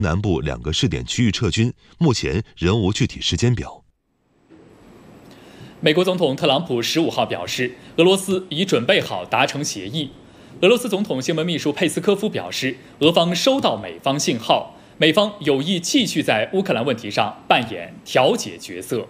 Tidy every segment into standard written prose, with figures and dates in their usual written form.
南部2个试点区域撤军，目前仍无具体时间表。 美国总统特朗普15号表示，俄罗斯已准备好达成协议。俄罗斯总统新闻秘书佩斯科夫表示，俄方收到美方信号，美方有意继续在乌克兰问题上扮演调解角色。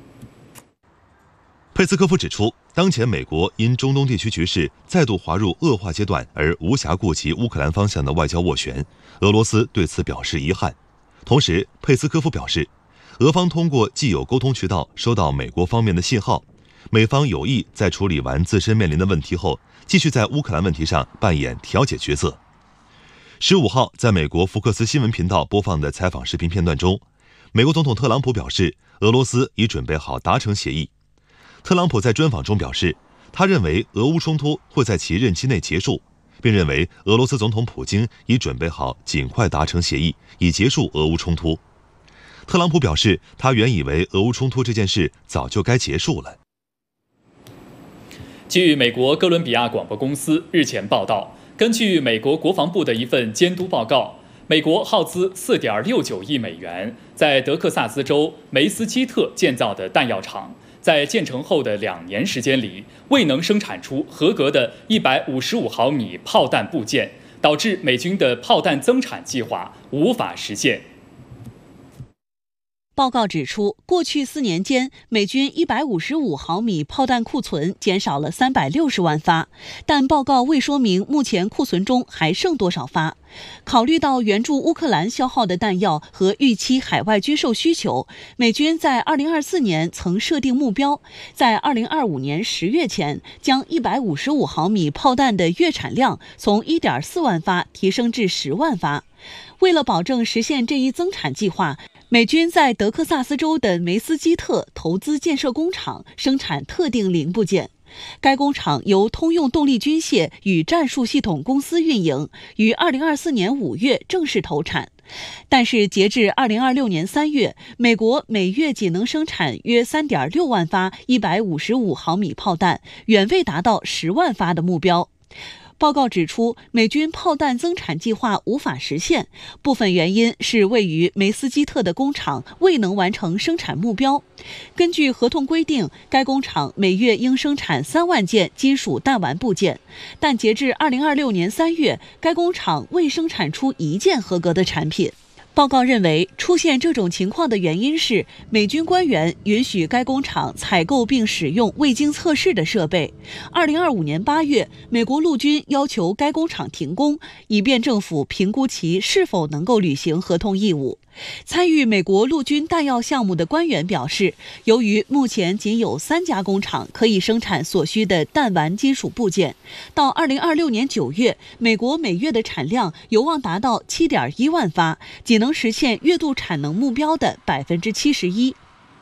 佩斯科夫指出，当前美国因中东地区局势再度滑入恶化阶段而无暇顾及乌克兰方向的外交斡旋，俄罗斯对此表示遗憾。同时，佩斯科夫表示，俄方通过既有沟通渠道收到美国方面的信号，美方有意在处理完自身面临的问题后，继续在乌克兰问题上扮演调解角色。15号，在美国福克斯新闻频道播放的采访视频片段中，美国总统特朗普表示，俄罗斯已准备好达成协议。特朗普在专访中表示，他认为俄乌冲突会在其任期内结束，并认为俄罗斯总统普京已准备好尽快达成协议，以结束俄乌冲突。特朗普表示，他原以为俄乌冲突这件事早就该结束了。 据美国哥伦比亚广播公司日前报道，根据美国国防部的一份监督报告，美国耗资4.69亿美元在德克萨斯州梅斯基特建造的弹药厂，在建成后的2年时间里，未能生产出合格的155毫米炮弹部件，导致美军的炮弹增产计划无法实现。 报告指出，过去4年间，美军155毫米炮弹库存减少了360万发，但报告未说明目前库存中还剩多少发。考虑到援助乌克兰消耗的弹药和预期海外军售需求，美军在2024年曾设定目标，在2025年10月前将155毫米炮弹的月产量从1.4万发提升至10万发。为了保证实现这一增产计划，美军在德克萨斯州的梅斯基特投资建设工厂，生产特定零部件。该工厂由通用动力军械与战术系统公司运营，于2024年5月正式投产。但是截至2026年3月，美国每月仅能生产约3.6万发155毫米炮弹，远未达到10万发的目标。报告指出，美军炮弹增产计划无法实现，部分原因是位于梅斯基特的工厂未能完成生产目标。根据合同规定，该工厂每月应生产3万件金属弹丸部件，但截至2026年3月，该工厂未生产出1件合格的产品。报告认为，出现这种情况的原因是美军官员允许该工厂采购并使用未经测试的设备。2025年8月，美国陆军要求该工厂停工，以便政府评估其是否能够履行合同义务。参与美国陆军弹药项目的官员表示，由于目前仅有3家工厂可以生产所需的弹丸金属部件，到2026年9月，美国每月的产量有望达到7.1万发，仅能实现月度产能目标的71%。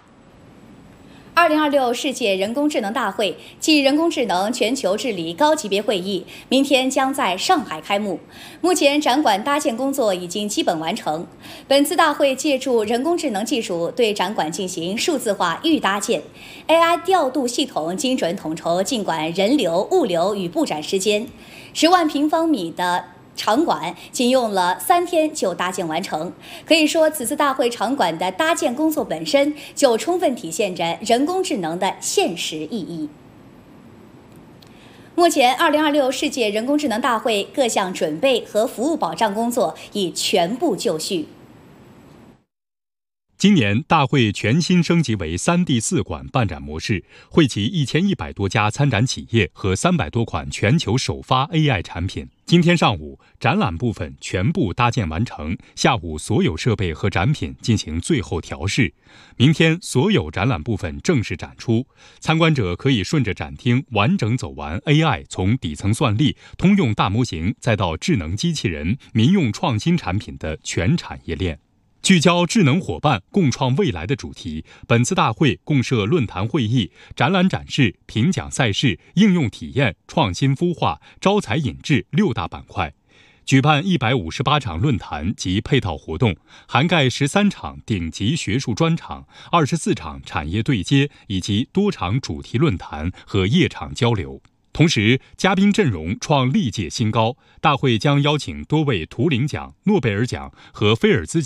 2026世界人工智能大会暨人工智能全球治理高级别会议明天将在上海开幕。目前展馆搭建工作已经基本完成。本次大会借助人工智能技术对展馆进行数字化预搭建 ，AI 调度系统精准统筹尽管人流、物流与布展时间。10万平方米的场馆仅用了3天就搭建完成，可以说此次大会场馆的搭建工作本身就充分体现着人工智能的现实意义。目前，2026世界人工智能大会各项准备和服务保障工作已全部就绪。 今年大会全新升级为3D4馆办展模式，汇集1100多家参展企业和300多款全球首发 AI 产品。今天上午，展览部分全部搭建完成，下午所有设备和展品进行最后调试。明天所有展览部分正式展出，参观者可以顺着展厅完整走完 AI 从底层算力、通用大模型再到智能机器人、民用创新产品的全产业链。聚焦智能伙伴共创未来的主题，本次大会共设论坛会议、展览展示、评奖赛事、应用体验、创新孵化、招才引智6大板块，举办158场论坛及配套活动，涵盖13场顶级学术专场、24场产业对接以及多场主题论坛和夜场交流。同时，嘉宾阵容创历届新高，大会将邀请多位图灵奖、诺贝尔奖和菲尔兹奖